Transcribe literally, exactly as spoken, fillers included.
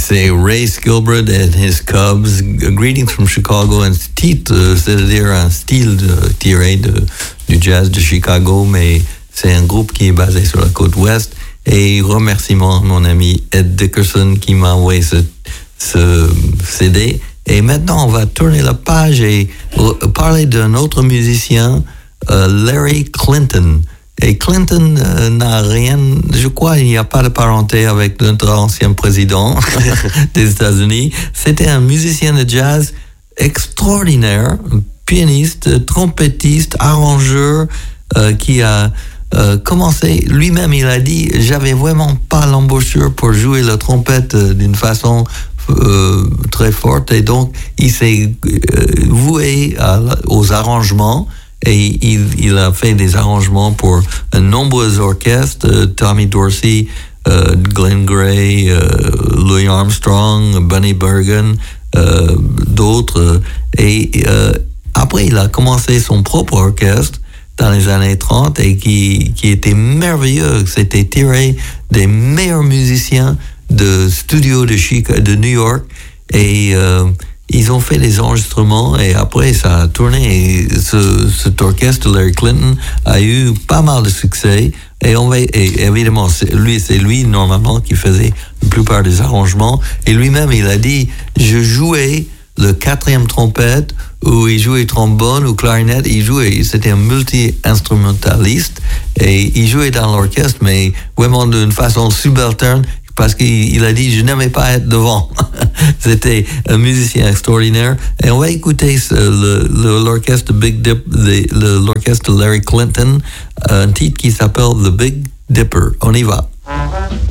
c'est Ray Skilbred and his Cubs, Greetings from Chicago, un titre, c'est-à-dire un style de, tiré de, du jazz de Chicago, mais c'est un groupe qui est basé sur la côte ouest. Et remerciement à mon ami Ed Dickerson qui m'a envoyé ce, ce C D. Et maintenant, on va tourner la page et parler d'un autre musicien, euh, Larry Clinton. Et Clinton euh, n'a rien, je crois, il n'y a pas de parenté avec notre ancien président des États-Unis. C'était un musicien de jazz extraordinaire, pianiste, trompettiste, arrangeur, euh, qui a euh, commencé, lui-même il a dit, j'avais vraiment pas l'embouchure pour jouer la trompette euh, d'une façon euh, très forte, et donc il s'est euh, voué à, aux arrangements. Et il, il a fait des arrangements pour de nombreux orchestres, euh, Tommy Dorsey, euh, Glenn Gray, euh, Louis Armstrong, Bunny Bergen, euh, d'autres. Et euh, après, il a commencé son propre orchestre dans les années trente et qui, qui était merveilleux. C'était tiré des meilleurs musiciens de studios de Chicago, de New York. Et euh, ils ont fait des enregistrements et après ça a tourné. Et ce, cet orchestre, Larry Clinton, a eu pas mal de succès. Et, on va, et évidemment, c'est lui, c'est lui normalement qui faisait la plupart des arrangements. Et lui-même, il a dit, je jouais le quatrième trompette, ou il jouait trombone ou clarinette. Il jouait, c'était un multi-instrumentaliste et il jouait dans l'orchestre, mais vraiment d'une façon subalterne. Parce qu'il a dit, je n'aimais pas être devant. C'était un musicien extraordinaire. Et on va écouter ce, le, le, l'orchestre Big Dip, le, le, l'orchestre Larry Clinton, un titre qui s'appelle The Big Dipper. On y va.